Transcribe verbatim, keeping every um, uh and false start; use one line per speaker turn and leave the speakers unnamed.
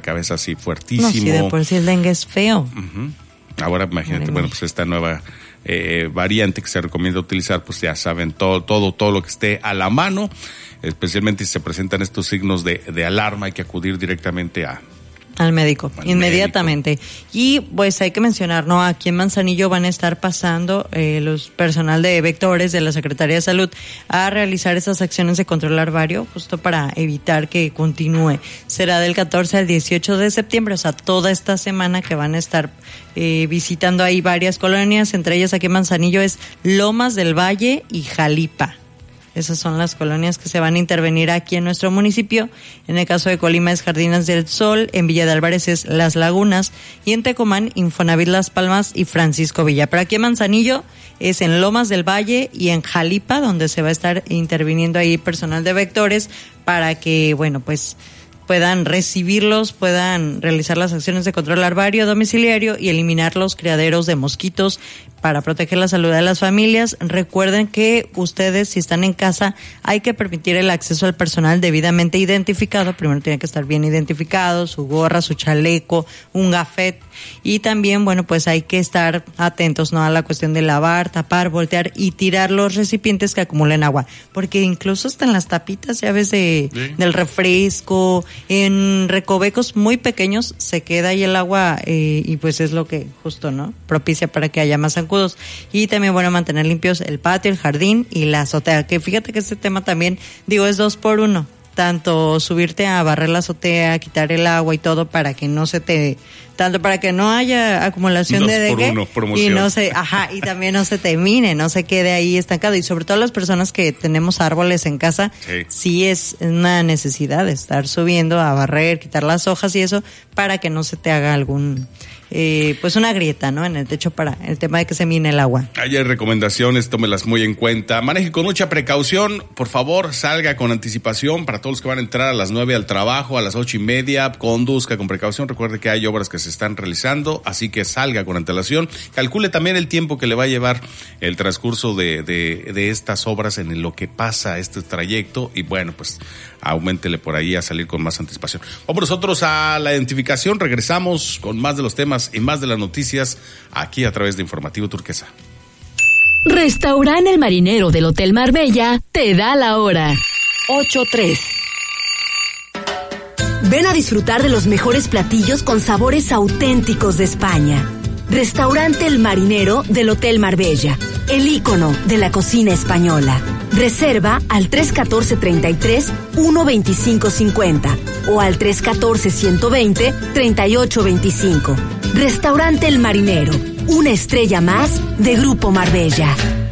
cabeza así fuertísimo.
No, sí, de por sí el dengue es feo.
Uh-huh. Ahora imagínate, bueno, pues esta nueva eh, variante que se recomienda utilizar, pues ya saben, todo, todo, todo lo que esté a la mano, especialmente si se presentan estos signos de, de alarma, hay que acudir directamente a
Al médico,
al
inmediatamente.
médico.
Y pues hay que mencionar, ¿no? Aquí en Manzanillo van a estar pasando eh, los personal de vectores de la Secretaría de Salud a realizar esas acciones de control larvario, justo para evitar que continúe. Será del catorce al dieciocho de septiembre, o sea, toda esta semana que van a estar eh, visitando ahí varias colonias, entre ellas aquí en Manzanillo es Lomas del Valle y Jalipa. Esas son las colonias que se van a intervenir aquí en nuestro municipio. En el caso de Colima es Jardines del Sol, en Villa de Álvarez es Las Lagunas y en Tecomán, Infonavit Las Palmas y Francisco Villa. Pero aquí en Manzanillo es en Lomas del Valle y en Jalipa, donde se va a estar interviniendo ahí personal de vectores para que, bueno, pues puedan recibirlos, puedan realizar las acciones de control larvario domiciliario y eliminar los criaderos de mosquitos para proteger la salud de las familias. Recuerden que ustedes, si están en casa, hay que permitir el acceso al personal debidamente identificado. Primero tiene que estar bien identificado, su gorra, su chaleco, un gafet. Y también, bueno, pues hay que estar atentos, ¿no?, a la cuestión de lavar, tapar, voltear y tirar los recipientes que acumulen agua. Porque incluso hasta en las tapitas, ya ves, de, ¿sí?, del refresco, en recovecos muy pequeños se queda ahí el agua eh, y pues es lo que justo, ¿no?, propicia para que haya más zancudos. Y también, bueno, mantener limpios el patio, el jardín y la azotea. Que fíjate que este tema también, digo, es dos por uno. Tanto subirte a barrer la azotea, quitar el agua y todo para que no se te, tanto para que no haya acumulación
Dos
de dengue
por uno, promoción.
y no se, ajá, y también no se termine, no se quede ahí estancado. Y sobre todo las personas que tenemos árboles en casa, sí, sí es una necesidad de estar subiendo a barrer, quitar las hojas y eso para que no se te haga algún Eh, pues una grieta, ¿no?, en el techo para el tema de que se mine el agua.
Hay recomendaciones, tómelas muy en cuenta. Maneje con mucha precaución, por favor, salga con anticipación para todos los que van a entrar a las nueve al trabajo, a las ocho y media, conduzca con precaución. Recuerde que hay obras que se están realizando, así que salga con antelación. Calcule también el tiempo que le va a llevar el transcurso de, de, de estas obras en lo que pasa este trayecto y bueno, pues auméntele por ahí a salir con más anticipación. Vamos nosotros a la identificación, regresamos con más de los temas y más de las noticias aquí a través de Informativo Turquesa.
Restaurante El Marinero del Hotel Marbella te da la hora.
ocho tres. Ven a disfrutar de los mejores platillos con sabores auténticos de España. Restaurante El Marinero del Hotel Marbella, el ícono de la cocina española. Reserva al tres uno cuatro, treinta y tres, uno veinticinco cincuenta o al tres uno cuatro, ciento veinte, treinta y ocho veinticinco. Restaurante El Marinero, una estrella más de Grupo Marbella.